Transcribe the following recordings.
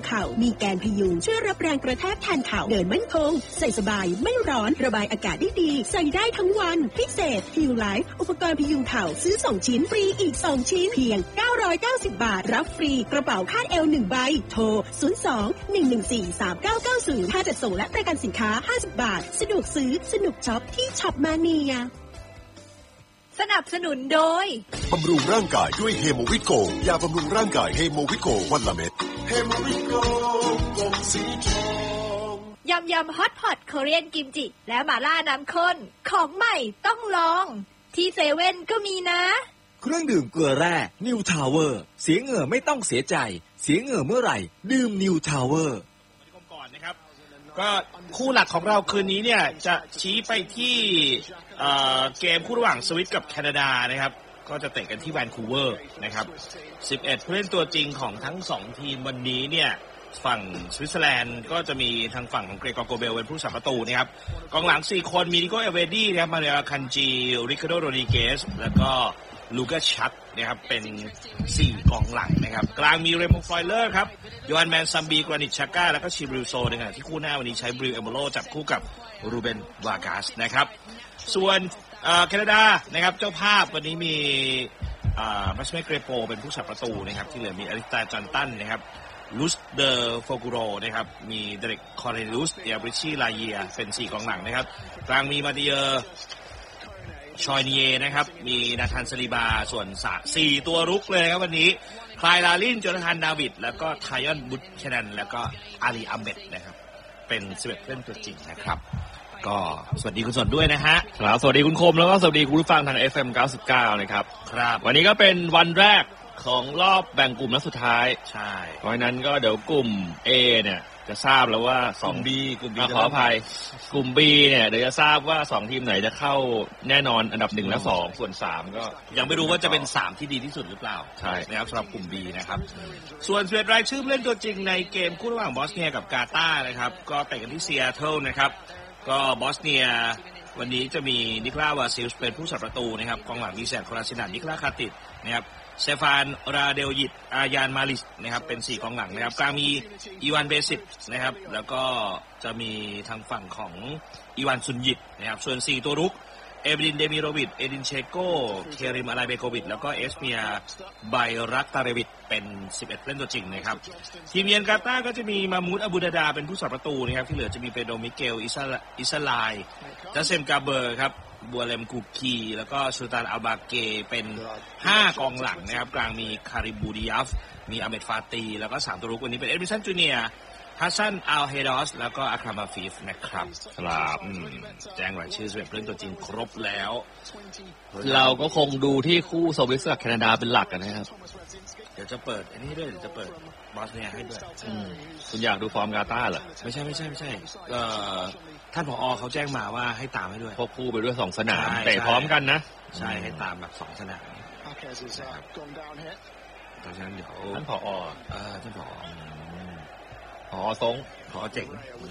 เข่ามีแกนพยุงช่วยรับแรงกระแทกแทนเข่าเดินมั่นคงใส่สบายไม่ร้อนระบายอากาศได้ดีใส่ได้ทั้งวันพิเศษฮิลไลฟ์อุปกรณ์พยุงเข่าซื้อ2ชิ้นฟรีอีก2ชิ้นเพียง990 บาทรับฟรีกระเป๋าคาดเอว1ใบโทร02-114-3990ค่าจัดส่งและประกันสินค้า50 บาทสะดวกซื้อสนุกช็อปที่ช็อปมาเนียสนับสนุนโดยบำรุงร่างกายด้วยเฮโมวิโกยาบำรุงร่างกายเฮโมวิโกวันละเม็ดเฮโมวิโกกล่องสีทองยำฮอตพอตโคเรียนกิมจิและหม่าล่าน้ำข้นของใหม่ต้องลองที่เซเว่นก็มีนะเครื่องดื่มเกลือแร่นิวทาวเวอร์เสียเหงื่อไม่ต้องเสียใจเสียเหงื่อเมื่อไหร่ดื่มนิวทาวเวอร์ก่อนนะครับก็คู่หลักของเราคืนนี้เนี่ยจะชี้ไปที่เกมคู่ระหว่างสวิตกับแคนาดานะครับก็จะเตะกันที่แวนคูเวอร์นะครับ11ผู้เล่นตัวจริงของทั้ง2ทีมวันนี้เนี่ยฝั่งสวิตเซอร์แลนด์ก็จะมีทางฝั่งของเกรกอร์โกเบลเป็นผู้สับประตูนะครับกองหลัง4คนมีนิโก้เอเวดี้นะครับมาเรียคันจีริคาร์โดโรดริเกสแล้วก็ลูกัสชัดนะครับเป็น4กองหลังนะครับกลางมีเรโมฟลอยเลอร์ครับโยฮันแมนซัมบีกรานิตชาก้าแล้วก็ชิบริลโซนะครับที่คู่หน้าวันนี้ใช้บริลเอโมโลจับคู่กับรูเบนวากาสนะครับส่วนแคนาดานะครับเจ้าภาพวันนี้มีมัชเมเกรโปเป็นผู้สับประตูนะครับที่เหลือมีอลิสตาจันตันนะครับลุสเดอร์โฟกูโรนะครับมีเดเร็กคอร์เนลิอุสเอลบริชีลาเยียเป็น4กองหลังนะครับกลางมีมาเดียชอยเนียนะครับมีนาธานซาลิบาส่วน4ตัวรุกเลยครับวันนี้คลายลาลินโจนาธานดาวิดแล้วก็ไทยอนบุตเชนันแล้วก็อาลีอัมเบดนะครับเป็น11เล่นตัวจริงนะครับก็สวัสดีคุณสดด้วยนะฮะครับสวัสดีคุณคมแล้วก็สวัสดีคุณผู้ฟังทาง FM 99นะครับครับวันนี้ก็เป็นวันแรกของรอบแบ่งกลุ่มนัดสุดท้ายใช่เพราะฉะนั้นก็เดี๋ยวกลุ่ม A เนี่ยจะทราบแล้วว่า2B กลุ่ม B ขออภัยกลุ่ม B เนี่ยเดี๋ยวจะทราบว่า2ทีมไหนจะเข้าแน่นอนอันดับ1และ2ส่วน3ก็ยังไม่รู้ว่าจะเป็น3ที่ดีที่สุดหรือเปล่าใช่นะครับสำหรับกลุ่ม B นะครับส่วน11รายชื่อเล่นตัวจริงในเกมคู่ระหว่างบอสเนียกับกาตาร์นะครับก็เตะกันที่ซีแอตเทิลนะครับก็บอสเนียวันนี้จะมีนิโคลาวาซิลส์เป็นผู้สับประตูนะครับกองหลังมีแซนโคลาชินันนิโคลาคาติดนะครับเซฟานราเดลยิตอายานมาลิสนะครับเป็น4กองหลังนะครับกลางมีอีวานเบซิตนะครับแล้วก็จะมีทางฝั่งของอีวานซุนยิตนะครับส่วน4ตัวรุกเอเบรินเดมิโรวิชเอดินเชโกเคริมอาไลเบโกวิชแล้วก็เอสเมียไบรักตาเรวิชเป็น11เล่นตัวจริงนะครับทีมเยือนกาตาร์ก็จะมีมามูดอบูดาดาเป็นผู้สับประตูนะครับที่เหลือจะมีเปโดมิเกลอิซาไลดัสเซมกาเบอร์ครับบัวเลมกูคีแล้วก็ซูตานอัลบาเกเป็น5กองหลังนะครับกลางมีคาริบูดิยัฟมีอาเมดฟาตีแล้วก็3ตัวรุกวันนี้เป็นเอดมิสันจูเนียฮัสซันอัลเฮดอสแล้วก็อาครามาฟีฟนะครับครับแจ้งรายชื่อ11เล่นตัวจริงครบแล้วเราก็คงดูที่คู่สวิสกับแคนาดาเป็นหลักกันนะครับเดี๋ยวจะเปิดอันนี้ด้วยเดี๋ยวจะเปิดบอสเนียให้ด้วยคุณอยากดูฟอร์มกาตาร์เหรอไม่ใช่ท่านผอ.เขาแจ้งมาว่าให้ตามให้ด้วยพวกคู่ไปด้วย2สนามเตะพร้อมกันนะใช่ให้ตามแบบ2สนามดังนั้นเดี๋ยวท่านผอ. ท่านผอ. ทรงผอ.เจ๋ง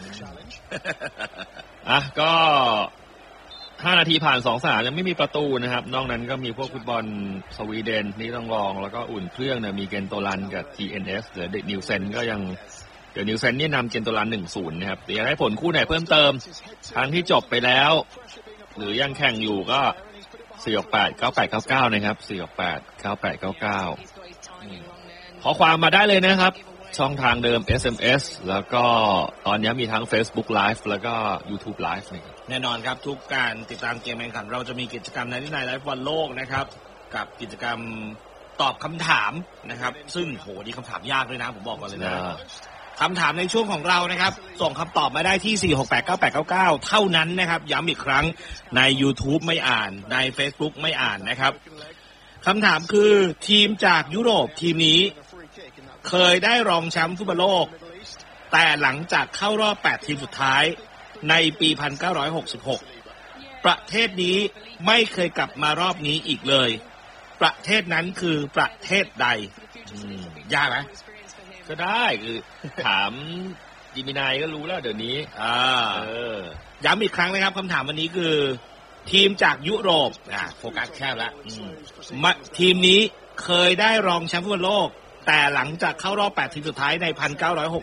ก็5นาทีผ่าน2สนามยังไม่มีประตูนะครับนอกนั้นก็มีพวกฟุตบอลสวีเดนนี่ต้องลองแล้วก็อุ่นเครื่องเนี่ยมีเกนโตลันกับ TNS หรือเดนิวเซนก็ยังเดี๋ยวนิวเซนนี่นำเกนโตลัน 1-0 นะครับเดี๋ยวให้ผลคู่ไหนเพิ่มเติมทางที่จบไปแล้วหรือยังแข่งอยู่ก็468 9899นะครับ468 9899ขอความมาได้เลยนะครับช่องทางเดิม SMS แล้วก็ตอนนี้มีทั้ง Facebook Live แล้วก็ YouTube Live แน่นอนครับทุกการติดตามเกมแข่งขันเราจะมีกิจกรรมในที่ไหนไลฟ์บอลโลกนะครับกับกิจกรรมตอบคำถามนะครับซึ่งโหนี่คำถามยากเลยนะผมบอกก่อนเลยนะคำถามในช่วงของเรานะครับส่งคำตอบมาได้ที่4689899เท่านั้นนะครับย้ำอีกครั้งใน YouTube ไม่อ่านใน Facebook ไม่อ่านนะครับคำถามคือทีมจากยุโรปทีมนี้เคยได้รองแชมป์ฟุตบอลโลกแต่หลังจากเข้ารอบ8ทีมสุดท้ายในปี1966ประเทศนี้ไม่เคยกลับมารอบนี้อีกเลยประเทศนั้นคือประเทศใดยากไหมก็ได้คือถามจิมินายก็รู้แล้วเดี๋ยวนี้ย้ำอีกครั้งนะครับคำถามวันนี้คือทีมจากยุโรปโฟกัสแคบแล้วทีมนี้เคยได้รองแชมป์ฟุตบอลโลกแต่หลังจากเข้ารอบ8ทีมสุดท้ายใน